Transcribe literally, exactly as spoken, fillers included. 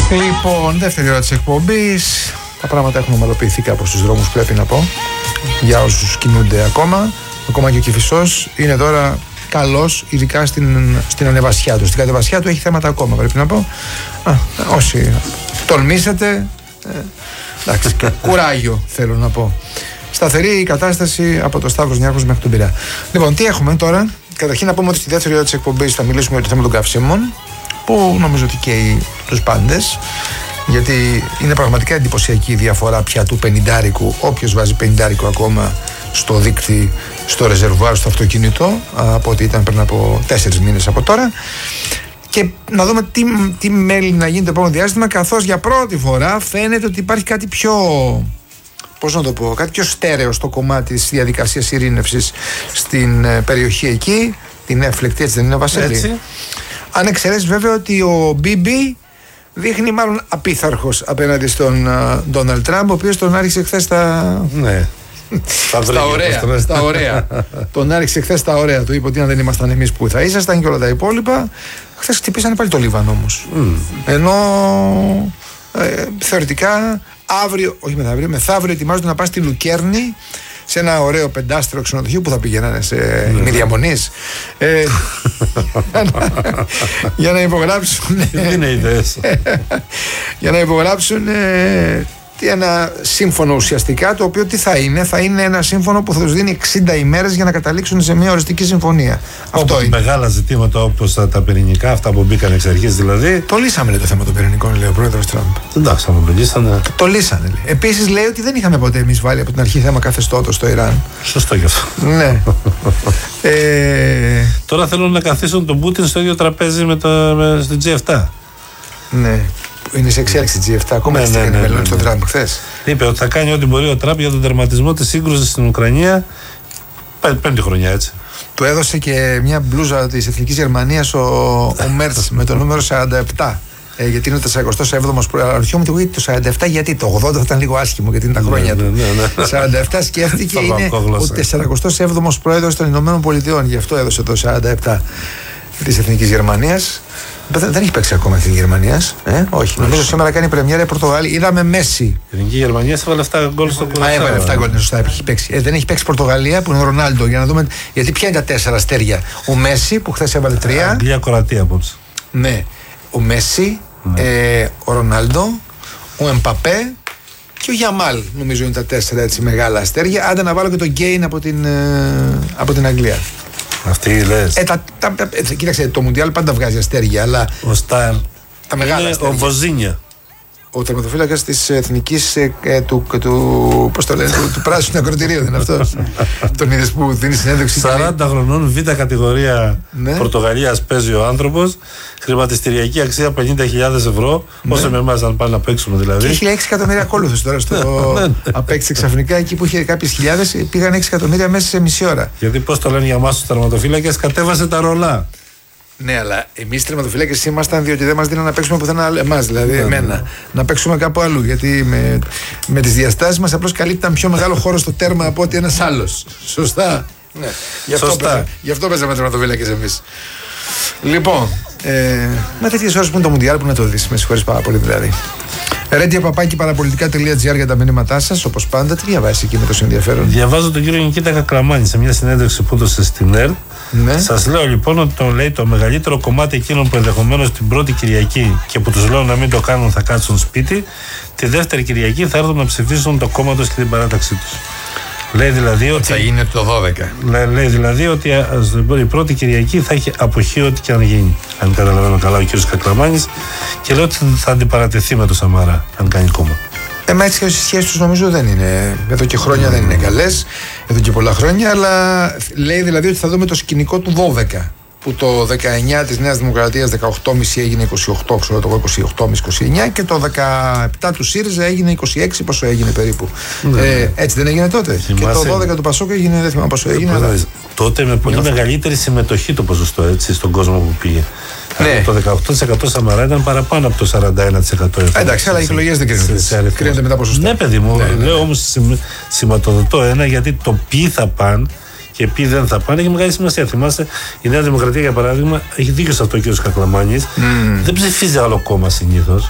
Λοιπόν, δεύτερη ώρα της εκπομπής. Τα πράγματα έχουν ομαλοποιηθεί κάπως στους δρόμους, πρέπει να πω. Για όσους κινούνται ακόμα. Ακόμα και ο Κηφισός είναι τώρα καλός, ειδικά στην, στην ανεβασιά του. Στην κατεβασιά του έχει θέματα ακόμα, πρέπει να πω. Α, όσοι τολμήσετε, ε, εντάξει, κουράγιο θέλω να πω. Σταθερή η κατάσταση από το Σταύρος Νιάρχος μέχρι τον Πειραιά. Λοιπόν, τι έχουμε τώρα? Καταρχήν να πούμε ότι στη δεύτερη ώρα της εκπομπής θα μιλήσουμε για το θέμα των καυσίμων, που νομίζω ότι καίει τους πάντες, γιατί είναι πραγματικά εντυπωσιακή η διαφορά πια του πενηντάρικου. Όποιος βάζει πενηντάρικο ακόμα στο δίκτυ, στο ρεζερβουάρ, στο αυτοκίνητο, από ό,τι ήταν πριν από τέσσερις μήνες από τώρα. Και να δούμε τι, τι μέλη να γίνει το επόμενο διάστημα, καθώς για πρώτη φορά φαίνεται ότι υπάρχει κάτι πιο, πώς να το πω, κάτι πιο στέρεο στο κομμάτι της διαδικασίας ειρήνευσης στην ε, περιοχή εκεί. Την έφλεκτη, έτσι δεν είναι, Βασίλη? Έτσι. Αν εξαιρέσεις βέβαια ότι ο Μπίμπι δείχνει μάλλον απίθαρχος απέναντι στον Ντόναλντ Τραμπ, ο οποίος τον άρχισε χθες στα... Ναι. στα ωραία, στα ωραία. Τον άρχισε χθες στα ωραία. Του είπε ότι αν δεν ήμασταν εμείς που θα ήσασταν και όλα τα υπόλοιπα. Χθες χτυπήσανε πάλι το Λίβανο όμως. Mm. Ενώ ε, θεωρητικά αύριο, όχι μεθαύριο, μεθαύριο ετοιμάζονται να πάνε στη Λουκέρνη, σε ένα ωραίο πεντάστερο ξενοδοχείο που θα πηγαίνανε σε mm. μη διαμονής, ε, για να υπογράψουν είναι ιδέες. για να υπογράψουν ε, ένα σύμφωνο ουσιαστικά, το οποίο τι θα είναι? Θα είναι ένα σύμφωνο που θα τους δίνει εξήντα ημέρες για να καταλήξουν σε μια οριστική συμφωνία. Όπως Αυτό είναι. Μεγάλα ζητήματα όπως τα, τα πυρηνικά, αυτά που μπήκαν εξ αρχής δηλαδή. Το λύσαμε, λέει, το θέμα των πυρηνικών, λέει ο πρόεδρος Τραμπ. Εντάξει, θα το λύσανε. Το λύσανε, λέει. Επίσης λέει ότι δεν είχαμε ποτέ εμείς βάλει από την αρχή θέμα καθεστώτος στο Ιράν. Σωστό γι' αυτό. Ναι. ε... Τώρα θέλουν να καθίσουν τον Πούτιν στο ίδιο τραπέζι με το, με, στο τζι επτά. Ναι. Είναι σε εξέλιξη τζι επτά, ακόμα δεν στέλνει μέλλον στον Τραμπ χθες. Είπε ότι θα κάνει ό,τι μπορεί ο Τραμπ για τον τερματισμό της σύγκρουσης στην Ουκρανία. Πέμπτη χρονιά, έτσι. Του έδωσε και μια μπλούζα της Εθνικής Γερμανίας ο, ο Μέρτς με το νούμερο σαράντα επτά. Ε, γιατί είναι το σαρανταεπτά έβδομος προαρχιόμουν γιατί το σαράντα επτά, γιατί το ογδόντα θα ήταν λίγο άσχημο, γιατί είναι τα χρόνια ναι, του. Ναι, ναι, ναι. σαράντα επτά σκέφτηκε, είναι ο τεσσαρακοστός έβδομος πρόεδρος των Ηνωμένων Πολιτειών. Γι' αυτό έδωσε το σαράντα επτά της Εθνικής Γερμανίας. Δεν, δεν έχει παίξει ακόμα η Γερμανία. Ε? Όχι. Νομίζω σήμερα κάνει πρεμιέρα η Πορτογαλία. Είδαμε Μέση. Η Εθνική Γερμανία έβαλε επτά γκολ στο Μα έβαλε επτά γκολ, σωστά. Έχει παίξει. Ε, δεν έχει παίξει Πορτογαλία που είναι ο Ρονάλντο. Για να δούμε. Γιατί ποια είναι τα τέσσερα αστέρια? Ο Μέση που χθες έβαλε τρία. Αγγλία, Κροατία απόψε. Ναι. Ο Μέση, ναι. ε, ο Ρονάλντο, ο Εμπαπέ και ο Γιαμάλ. Νομίζω είναι τα τέσσερα έτσι μεγάλα αστέρια. Άντε να βάλω και τον Γκέιν από την, ε, από την Αγγλία. Αυτή λες. Ε, τα, τα, τα, ε, κοίταξε, το Μουντιάλ πάντα βγάζει αστέρια, αλλά. Ο Στάρ. Τα μεγάλα αστέρια. Ο Βοζίνια. Ο τερματοφύλακας της Εθνικής ε, ε, του, του, πώς το λένε, του, του πράσινου ακροτηρίου, δεν είναι αυτός? Τον είδες που δίνει συνέντευξη? σαράντα χρονών, β' κατηγορία, ναι. Πορτογαλίας παίζει ο άνθρωπος. Χρηματιστηριακή αξία πενήντα χιλιάδες ευρώ. Ναι. Όσο με εμάς αν πάνε να παίξουμε δηλαδή. Και έχει έξι εκατομμύρια ακόλουθους τώρα στο απέκτησε ξαφνικά. Εκεί που είχε κάποιες χιλιάδες πήγαν έξι εκατομμύρια μέσα σε μισή ώρα. Γιατί πώς το λένε για εμάς τους τερματοφύλακες, κατέβασε τα ρολά. Ναι, αλλά εμείς τερματοφύλακες ήμασταν διότι δεν μας δίναν να παίξουμε πουθενά εμάς, δηλαδή ναι, εμένα. Ναι. Να παίξουμε κάπου αλλού. Γιατί με, με τις διαστάσεις μας απλώς καλύπταν πιο μεγάλο χώρο στο τέρμα από ότι ένας άλλος. Σωστά. Ναι. Γι' αυτό, Σωστά. Παίζα, γι' αυτό παίζαμε τερματοφύλακες εμείς. Λοιπόν, ε, με τέτοιες ώρες που είναι το Μουντιάλ, που να το δεις. Με συγχωρείς πάρα πολύ δηλαδή. ρέντια παπάκι παραπολιτικά τελεία τζι άρ για τα μηνύματά σας, όπως πάντα. Τι διαβάζεις εκεί με τόσο ενδιαφέρον? Διαβάζω τον κύριο Νικήτα Κακλαμάνη σε μια συνέντευξη που έδωσε στην ΕΡΤ. Ναι. Σας λέω λοιπόν ότι το, λέει, το μεγαλύτερο κομμάτι εκείνων που ενδεχομένως την πρώτη Κυριακή και που τους λέω να μην το κάνουν θα κάτσουν σπίτι, τη δεύτερη Κυριακή θα έρθουν να ψηφίσουν το κόμμα τους και την παράταξή τους. Λέει δηλαδή ότι. Θα γίνει το δώδεκα. Λέει, λέει δηλαδή ότι η πρώτη Κυριακή θα έχει αποχή ό,τι και αν γίνει. Αν καταλαβαίνω καλά ο κύριος Κακλαμάνης. Και λέει ότι θα αντιπαρατεθεί με το Σαμαρά, αν κάνει κόμμα. Ε, μα έτσι και οι σχέσεις τους νομίζω δεν είναι. Εδώ και χρόνια mm. δεν είναι καλές. Εδώ και πολλά χρόνια. Αλλά λέει δηλαδή ότι θα δούμε το σκηνικό του δώδεκα. Που το δεκαεννιά της Νέας Δημοκρατίας δεκαοκτώ κόμμα πέντε έγινε είκοσι οκτώ, ξέρω το είκοσι οκτώ κόμμα είκοσι εννιά, και το δεκαεπτά του ΣΥΡΙΖΑ έγινε είκοσι έξι, πόσο έγινε περίπου. Ναι. Ε, έτσι δεν έγινε τότε? Θυμάσαι. Και το δώδεκα του Πασόκ έγινε, δεν θυμάμαι πόσο έγινε. Αλλά... Τότε με πολύ Νιώθω. μεγαλύτερη συμμετοχή το ποσοστό, έτσι, στον κόσμο που πήγε. Ναι. Το δεκαοκτώ τοις εκατό Σαμαρά ήταν παραπάνω από το σαράντα ένα τοις εκατό. Εντάξει, αλλά οι εκλογές δεν κρίνονται. Κρίνονται με τα ποσοστά. Ναι, παιδί μου, ναι, λέω όμως σηματοδοτώ ένα, γιατί το ποιοι θα πάνε και ποιοι δεν θα πάνε έχει μεγάλη σημασία. Θυμάστε, η Νέα Δημοκρατία για παράδειγμα έχει δίκιο σε αυτό ο κ. Κακλαμάνης. Mm. Δεν ψηφίζει άλλο κόμμα συνήθως.